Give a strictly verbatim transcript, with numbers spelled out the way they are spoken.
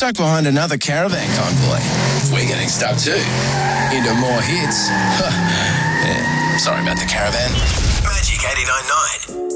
stuck behind another caravan convoy. We're getting stuck too. Into more hits. Yeah, sorry about the caravan. Magic eighty-nine point nine.